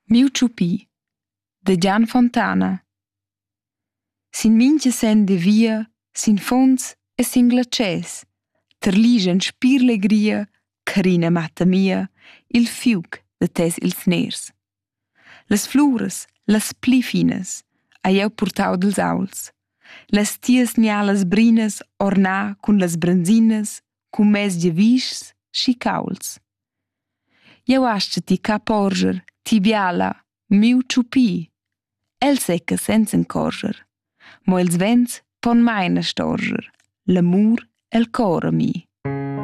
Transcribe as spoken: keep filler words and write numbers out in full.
Miu tschupi, da Gian Fontana. Sin mintga sen de via, sin fonds e sin glatschès, terlischan spir legria, carina matta mia, il fiug da tes ils ners. Las fluras, las pli finas, hai jeu purtau dils auls. Las tias nialas brinas ornà cun las branzinas, cun mes giavischs schi cauls. Jeu astgati ca porscher, ti biala, miu tschupi. El secca senza encorscher, mo ils vents pon maina storscher, l'amur el cor a mi.